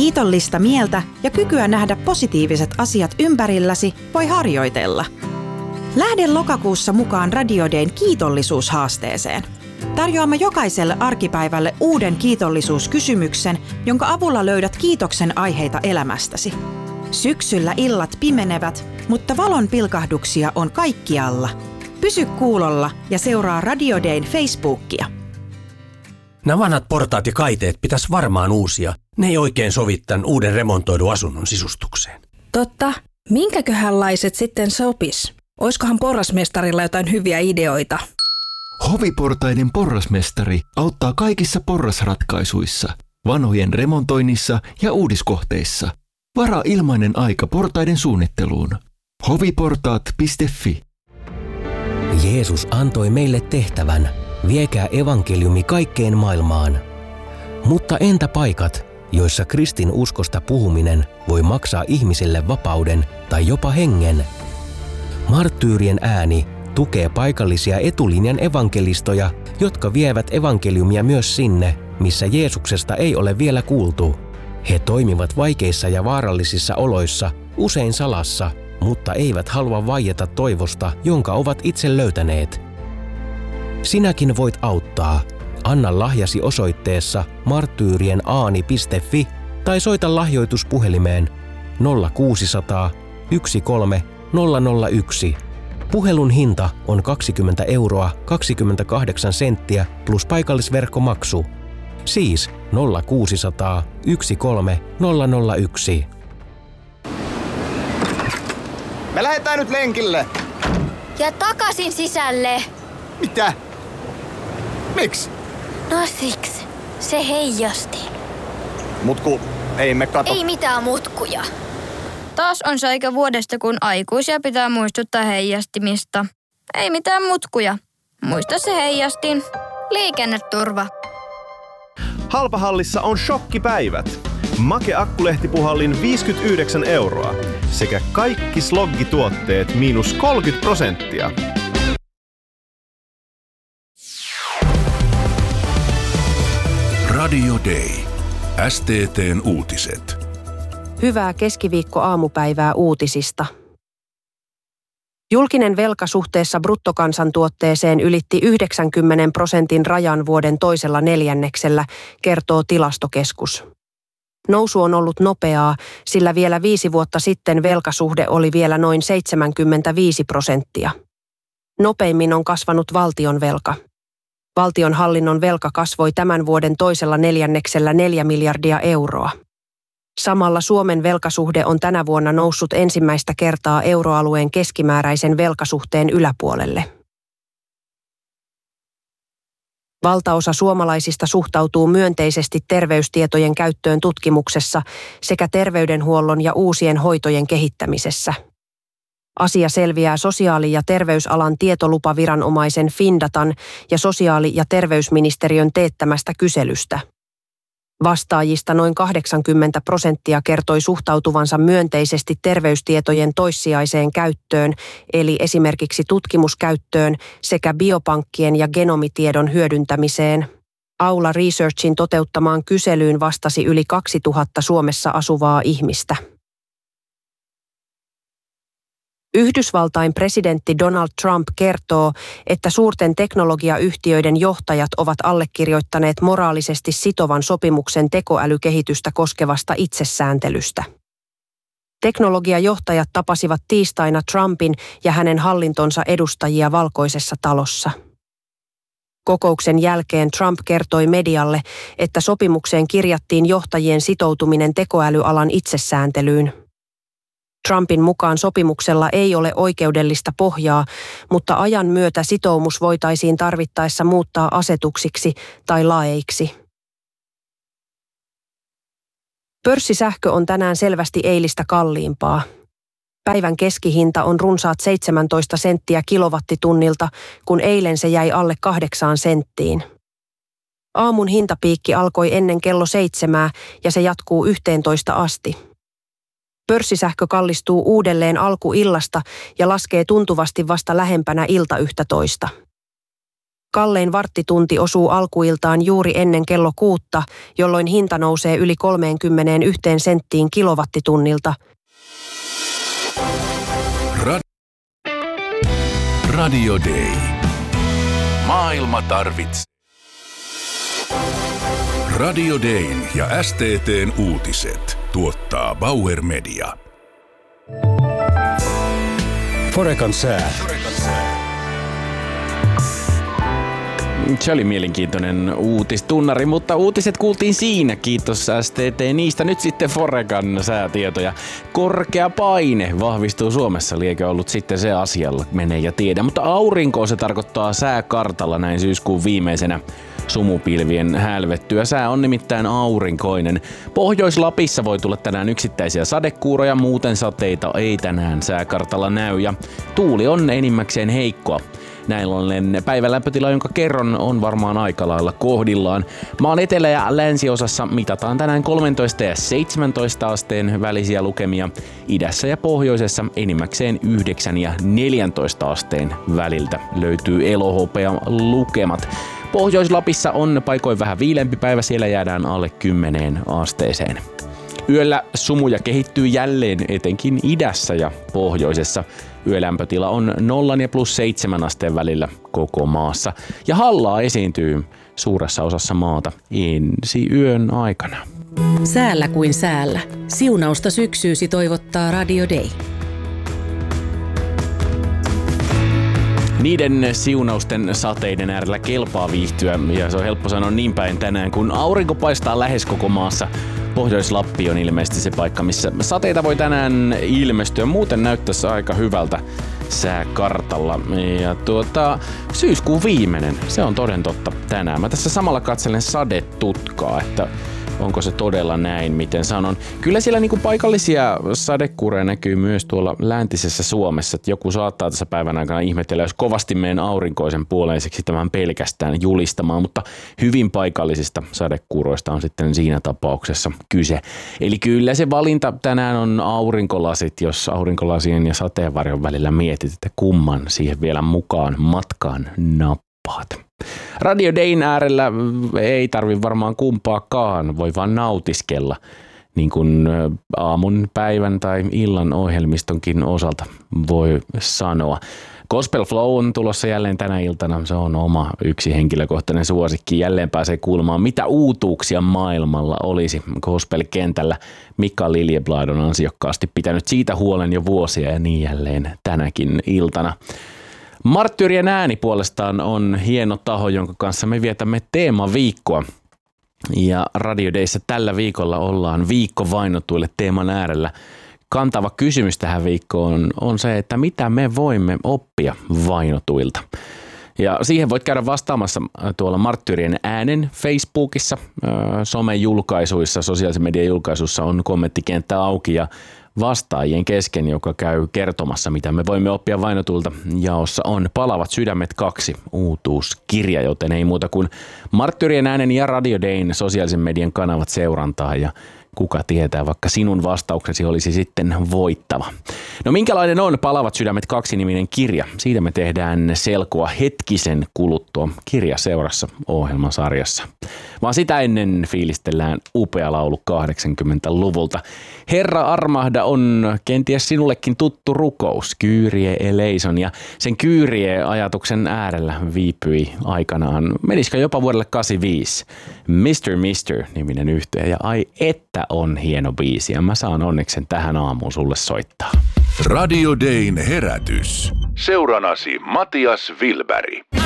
Kiitollista mieltä ja kykyä nähdä positiiviset asiat ympärilläsi voi harjoitella. Lähde lokakuussa mukaan Radio Dayn kiitollisuushaasteeseen. Tarjoamme jokaiselle arkipäivälle uuden kiitollisuuskysymyksen, jonka avulla löydät kiitoksen aiheita elämästäsi. Syksyllä illat pimenevät, mutta valon pilkahduksia on kaikkialla. Pysy kuulolla ja seuraa Radio Dayn Facebookia. Nämä vanhat portaat ja kaiteet pitäisi varmaan uusia. Ne ei oikein sovi tämän uuden remontoidun asunnon sisustukseen. Totta. Minkäköhänlaiset sitten sopis? Oiskohan porrasmestarilla jotain hyviä ideoita? Hoviportaiden porrasmestari auttaa kaikissa porrasratkaisuissa, vanhojen remontoinnissa ja uudiskohteissa. Varaa ilmainen aika portaiden suunnitteluun. hoviportaat.fi. Jeesus antoi meille tehtävän, viekää evankeliumi kaikkeen maailmaan. Mutta entä paikat, joissa kristin uskosta puhuminen voi maksaa ihmisille vapauden tai jopa hengen? Marttyyrien ääni tukee paikallisia etulinjan evankelistoja, jotka vievät evankeliumia myös sinne, missä Jeesuksesta ei ole vielä kuultu. He toimivat vaikeissa ja vaarallisissa oloissa, usein salassa, mutta eivät halua vaieta toivosta, jonka ovat itse löytäneet. Sinäkin voit auttaa. Anna lahjasi osoitteessa marttyyrienaani.fi tai soita lahjoituspuhelimeen 0600 13 001. Puhelun hinta on 20 € 28 senttiä plus paikallisverkkomaksu. Siis 0600 13 001. Me lähdetään nyt lenkille. Ja takaisin sisälle. Mitä? Miksi? No siksi. Se heijasti. Mutku, ei me kato. Ei mitään mutkuja. Taas on se aika vuodesta, kun aikuisia pitää muistuttaa heijastimista. Ei mitään mutkuja. Muista se heijastin. Liikenneturva. Halpahallissa on shokkipäivät. Make akkulehtipuhallin 59 € sekä kaikki sloggituotteet -30%. Radio Day. STT:n uutiset. Hyvää keskiviikko-aamupäivää uutisista. Julkinen velka suhteessa bruttokansantuotteeseen ylitti 90% rajan vuoden toisella neljänneksellä, kertoo Tilastokeskus. Nousu on ollut nopeaa, sillä vielä 5 vuotta sitten velkasuhde oli vielä noin 75%. Nopeimmin on kasvanut valtionvelka. Valtionhallinnon velka kasvoi tämän vuoden toisella neljänneksellä 4 miljardia euroa. Samalla Suomen velkasuhde on tänä vuonna noussut ensimmäistä kertaa euroalueen keskimääräisen velkasuhteen yläpuolelle. Valtaosa suomalaisista suhtautuu myönteisesti terveystietojen käyttöön tutkimuksessa sekä terveydenhuollon ja uusien hoitojen kehittämisessä. Asia selviää sosiaali- ja terveysalan tietolupaviranomaisen Findatan ja sosiaali- ja terveysministeriön teettämästä kyselystä. Vastaajista noin 80% kertoi suhtautuvansa myönteisesti terveystietojen toissijaiseen käyttöön, eli esimerkiksi tutkimuskäyttöön sekä biopankkien ja genomitiedon hyödyntämiseen. Aula Researchin toteuttamaan kyselyyn vastasi yli 2000 Suomessa asuvaa ihmistä. Yhdysvaltain presidentti Donald Trump kertoo, että suurten teknologiayhtiöiden johtajat ovat allekirjoittaneet moraalisesti sitovan sopimuksen tekoälykehitystä koskevasta itsesääntelystä. Teknologiajohtajat tapasivat tiistaina Trumpin ja hänen hallintonsa edustajia Valkoisessa talossa. Kokouksen jälkeen Trump kertoi medialle, että sopimukseen kirjattiin johtajien sitoutuminen tekoälyalan itsesääntelyyn. Trumpin mukaan sopimuksella ei ole oikeudellista pohjaa, mutta ajan myötä sitoumus voitaisiin tarvittaessa muuttaa asetuksiksi tai laeiksi. Pörssisähkö on tänään selvästi eilistä kalliimpaa. Päivän keskihinta on runsaat 17 senttiä kilowattitunnilta, kun eilen se jäi alle 8 senttiin. Aamun hintapiikki alkoi ennen kello 7 ja se jatkuu 11 asti. Pörssisähkö kallistuu uudelleen alkuillasta ja laskee tuntuvasti vasta lähempänä ilta 11. Kallein varttitunti osuu alkuiltaan juuri ennen kello 6, jolloin hinta nousee yli 31 senttiin kilowattitunnilta. Radio Day. Maailma tarvitsee. Radio Dayn ja STT:n uutiset tuottaa Bauer Media. Forecan sää. Se oli mielenkiintoinen uutistunnari, mutta uutiset kuultiin siinä. Kiitos STT niistä. Nyt sitten Forecan säätietoja. Korkea paine vahvistuu Suomessa. Liekö ollut sitten se asialla, menee ja tiedä. Mutta aurinkoa se tarkoittaa sääkartalla näin syyskuun viimeisenä sumupilvien hälvettyä. Sää on nimittäin aurinkoinen. Pohjois-Lapissa voi tulla tänään yksittäisiä sadekuuroja, muuten sateita ei tänään sääkartalla näy ja tuuli on enimmäkseen heikkoa. Näin ollen päivälämpötila, jonka kerron, on varmaan aika lailla kohdillaan. Maan etelä- ja länsiosassa mitataan tänään 13 ja 17 asteen välisiä lukemia. Idässä ja pohjoisessa enimmäkseen 9 ja 14 asteen väliltä löytyy elohopea lukemat. Pohjois-Lapissa on paikoin vähän viilempi päivä, siellä jäädään alle 10 asteeseen. Yöllä sumuja kehittyy jälleen etenkin idässä ja pohjoisessa. Yölämpötila on 0 ja +7 asteen välillä koko maassa. Ja hallaa esiintyy suuressa osassa maata ensi yön aikana. Säällä kuin säällä. Siunausta syksyysi toivottaa Radio Day. Niiden siunausten sateiden äärellä kelpaa viihtyä, ja se on helppo sanoa niin päin tänään, kun aurinko paistaa lähes koko maassa. Pohjois-Lappi on ilmeisesti se paikka, missä sateita voi tänään ilmestyä. Muuten näyttäisi aika hyvältä sääkartalla. Ja syyskuun viimeinen, se on toden totta tänään. Mä tässä samalla katselen sadetutkaa, että onko se todella näin, miten sanon. Kyllä siellä niinku paikallisia sadekuureja näkyy myös tuolla läntisessä Suomessa. Että joku saattaa tässä päivän aikana ihmetellä, jos kovasti menen aurinkoisen puoleiseksi tämän pelkästään julistamaan. Mutta hyvin paikallisista sadekuuroista on sitten siinä tapauksessa kyse. Eli kyllä se valinta tänään on aurinkolasit, jos aurinkolasien ja sateenvarjon välillä mietit, että kumman siihen vielä mukaan matkaan nappaat. Radio Dayn äärellä ei tarvi varmaan kumpaakaan, voi vaan nautiskella, niin kuin aamun, päivän tai illan ohjelmistonkin osalta voi sanoa. Gospel Flow on tulossa jälleen tänä iltana, se on oma yksi henkilökohtainen suosikki. Jälleen pääsee kuulemaan, mitä uutuuksia maailmalla olisi gospel-kentällä. Mika Liljeblad on ansiokkaasti pitänyt siitä huolen jo vuosia ja niin jälleen tänäkin iltana. Marttyyrien ääni puolestaan on hieno taho, jonka kanssa me vietämme teemaviikkoa. Ja Radio Dayssä tällä viikolla ollaan viikko vainotuille teeman äärellä. Kantava kysymys tähän viikkoon on se, että mitä me voimme oppia vainotuilta. Ja siihen voit käydä vastaamassa tuolla Marttyyrien äänen Facebookissa, somejulkaisuissa, sosiaalisen median julkaisussa on kommenttikenttä auki ja vastaajien kesken, joka käy kertomassa, mitä me voimme oppia vainotulta. Jaossa on Palavat sydämet 2 uutuuskirja, joten ei muuta kuin Marttyyrien äänen ja Radio Dayn sosiaalisen median kanavat seurantaa ja kuka tietää, vaikka sinun vastauksesi olisi sitten voittava. No minkälainen on Palavat sydämet 2-niminen kirja? Siitä me tehdään selkoa hetkisen kuluttua kirjaseurassa ohjelmasarjassa. Vaan sitä ennen fiilistellään upea laulu 80-luvulta. Herra armahda on kenties sinullekin tuttu rukous, Kyrie eleison, ja sen Kyrie-ajatuksen äärellä viipyi aikanaan, menisikö jopa vuodelle 85, Mr. -niminen yhtye, ja ai että on hieno biisi, ja mä saan onneksen tähän aamuun sulle soittaa. Radio Dayn herätys. Seuranasi Matias Wilberg.